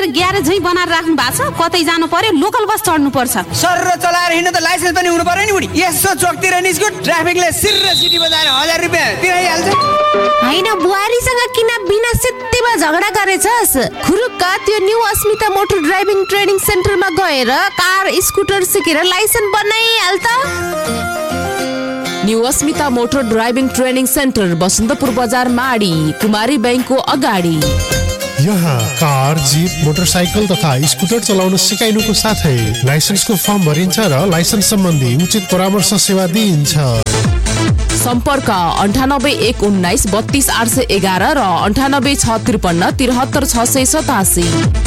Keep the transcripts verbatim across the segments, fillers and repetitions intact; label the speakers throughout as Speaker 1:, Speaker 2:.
Speaker 1: Garage झै बनाएर राख्नु भएको छ। कतै जानु पर्यो लोकल बस चढ्नु पर्छ।
Speaker 2: सर चलाएर हिँड्न त लाइसेन्स पनि हुनु पर्यो नि बुढी। यसो चोकतिर निस्को ट्राफिकले सिर सिटी बजाएर हजार रुपियाँ तिराइहाल्छ।
Speaker 3: हैन बुहारीसँग किन बिना सित्तैमा झगडा गरेछस्? खुरुक्क त्यो न्यू अस्मिता मोटर ड्राइभिङ ट्रेनिङ सेन्टरमा गएर कार स्कुटर सिकेर लाइसेन्स बनाइहाल त।
Speaker 4: न्यू अस्मिता motor driving training centre Basantapur बजार माडी कुमारी बैंकको अगाडि।
Speaker 5: यहाँ कार, जीप, मोटरसाइकल तथा स्कुटर चलाउन सिकाइनुको साथै लाइसेन्सको फर्म भरिन्छ र लाइसेन्स सम्बन्धी उचित परामर्श सेवा दिइन्छ।
Speaker 4: सम्पर्क अन्ठानब्बे एक उन्नाइस बत्तीस आठ सय एघार र अन्ठानब्बे छ त्रिपन्न त्रिहत्तर छ सय सतासी।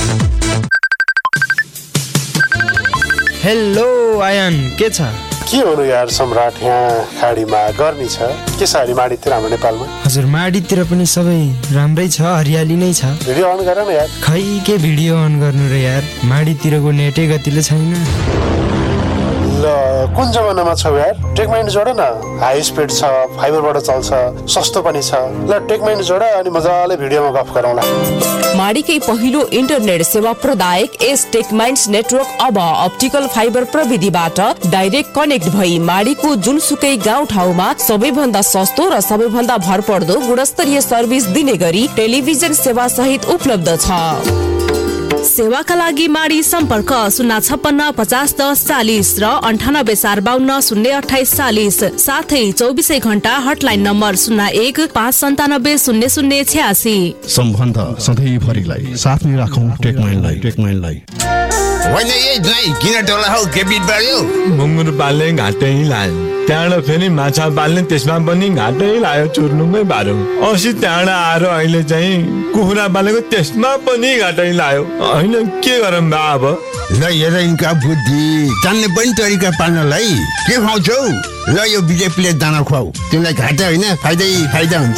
Speaker 6: हेलो आयन, के छ?
Speaker 5: के हुनु यार सम्राट, यहाँ खाडीमा गर्मी छ के छ हरि माडीतिर हाम्रो नेपालमा?
Speaker 6: हजुर माडीतिर पनि सबै राम्रै छ, हरियाली नै छ।
Speaker 5: भिडियो अन गर न यार।
Speaker 6: खै के भिडियो अन गर्नु र यार, माडीतिरको नेटै गतिले छैन।
Speaker 5: ल कुन जमानामा छौ यार? टेकमाइन्ड जोड न, हाई स्पिड छ, फाइबरबाट चल्छ, सस्तो पनि छ। ल टेकमाइन्ड जोड अनि मजाले भिडियोमा गफ गरौँला।
Speaker 4: माडीकै पहिलो इन्टरनेट सेवा प्रदायक एस टेकमाइन्ड्स नेटवर्क अब अप्टिकल फाइबर प्रविधिबाट डाइरेक्ट कनेक्ट भई माडीको जुनसुकै गाउँ ठाउँमा सबैभन्दा सस्तो र सबैभन्दा भरपर्दो गुणस्तरीय सर्भिस दिने गरी टेलिभिजन सेवा सहित उपलब्ध छ।
Speaker 1: सेवाका लागि माडी सम्पर्क शून्य छप्पन्न पचास दस चालिस र अन्ठानब्बे चार बाहन्न शून्य अठाइस चालिस। साथै चौबिसै घण्टा हटलाइन नम्बर शून्य एक पाँच सन्तानब्बे शून्य शून्य छ्यासी।
Speaker 7: सम्बन्ध सधैँभरिलाई साथमै राखौँ टेकमाइन्डलाई टेकमाइन्डलाई।
Speaker 8: होइन यही दाइ किन टोला हौ के बिट पर्यो?
Speaker 9: मुङ्गुर पाल्ने घाटै लायो, त्यहाँबाट फेरि माछा पाल्ने त्यसमा पनि घाटै लायो, चुर्नुमै बाह्रो। अस्ति त्यहाँबाट आएर अहिले चाहिँ कुखुरा पालेको त्यसमा पनि घाटै लायो। होइन के गरौँ बा अब?
Speaker 8: ल हेर यिनका बुद्धि, जान्ने पनि तरिका पाल्नलाई के खुवाउँछौ? ल यो बिजेपीले दाना खुवाऊ, तिमीलाई घाटा होइन फाइदै फाइदा हुन्छ।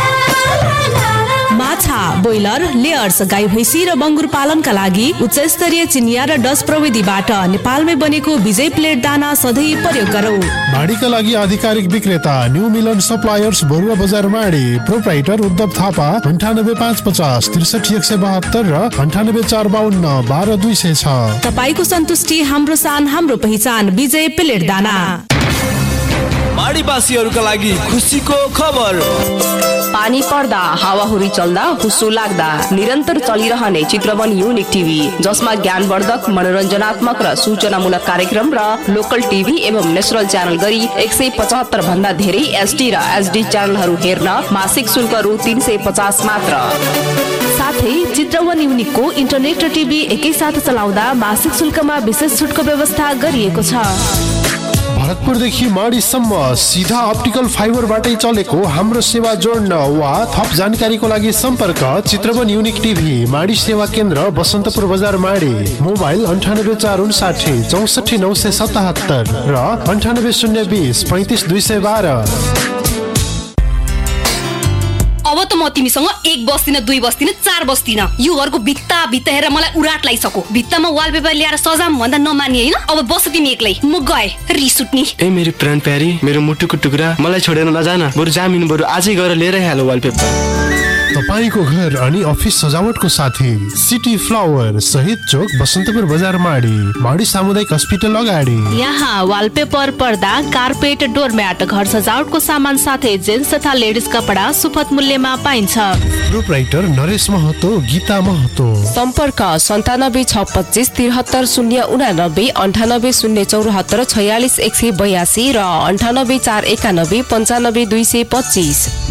Speaker 1: माछा, ब्रोइलर, लेयर्स, गाई भैँसी र बङ्गुर पालनका लागि उच्च स्तरीय चिनिया र डच प्रविधिबाट नेपालमै बनेको विजय प्लेट दाना सधैँ प्रयोग गरौँ।
Speaker 5: माडीका लागि आधिकारिक विक्रेता न्यू मिलन सप्लायर्स बरुवा बजार माडी। प्रोप्राइटर उद्धव थापा अन्ठानब्बे पाँच पचास त्रिसठी एक सय बहत्तर र अन्ठानब्बे चार बाहन्न बाह्र दुई सय छ।
Speaker 1: तपाईँको सन्तुष्टि हाम्रो सान हाम्रो पहिचान विजय प्लेट दाना।
Speaker 2: माडीवासीहरूका लागि खुसीको खबर।
Speaker 4: पानी पर्दा, हावाहुरी चल्दा, हुस्सो लाग्दा निरन्तर चलिरहने चित्रवन युनिक टिभी, जसमा ज्ञानवर्धक, मनोरञ्जनात्मक र सूचनामूलक कार्यक्रम र लोकल टिभी एवं नेसनल च्यानल गरी एक सय पचहत्तर भन्दा धेरै एसडी र एसडी च्यानलहरू हेर्न मासिक शुल्क रु तीन सय पचास मात्र। साथै चित्रवन युनिकको इन्टरनेट र टिभी एकैसाथ चलाउँदा मासिक शुल्कमा विशेष छुटको व्यवस्था गरिएको छ।
Speaker 5: भरतपुरदेखि माडीसम्म सिधा अप्टिकल फाइबरबाटै चलेको हाम्रो सेवा जोड्न वा थप जानकारीको लागि सम्पर्क चित्रवन युनिक टिभी, माडी सेवा केन्द्र, बसन्तपुर बजार माडी। मोबाइल अन्ठानब्बे चार उन्साठी चौसठी नौ सय सतहत्तर र अन्ठानब्बे शून्य बिस पैँतिस दुई सय बाह्र।
Speaker 1: अब त म तिमीसँग एक बस्दिन, दुई बस्दिन, चार बस्दिन। यो घरको भित्ता भित्ता हेरेर मलाई उराट लागिसक्यो। भित्तामा वालपेपर ल्याएर सजाम भन्दा नमानी होइन। अब बस तिमी एक्लै, म गए रिस उठ्नी।
Speaker 6: ए मेरो प्राण प्यारी, मेरो मुटुको टुक्रा, मलाई छोडेर नजान। बरु जामिन बरु आजै गएर लिएर हालो वालपेपर।
Speaker 5: तपाईँको घर अनि अफिस सजावटको साथी सिटी फ्लावर शहीद चोक बसन्तपुर बजार माडी, माडी सामुदायिक अस्पताल अगाडि।
Speaker 1: यहाँ वालपेपर, पर्दा, कार्पेट, डोरम्याट, घर सजावटको सामान साथै जेन्ट्स तथा लेडिज कपडा सुपथ मूल्यमा पाइन्छ।
Speaker 5: प्रोप्राइटर नरेश महतो, गीता महतो।
Speaker 4: सम्पर्क सन्तानब्बे छ पच्चिस त्रिहत्तर शून्य उनानब्बे अन्ठानब्बे शून्य चौरात्तर छयालिस एक सय बयासी र अन्ठानब्बे चार एकानब्बे पन्चानब्बे दुई सय पच्चिस।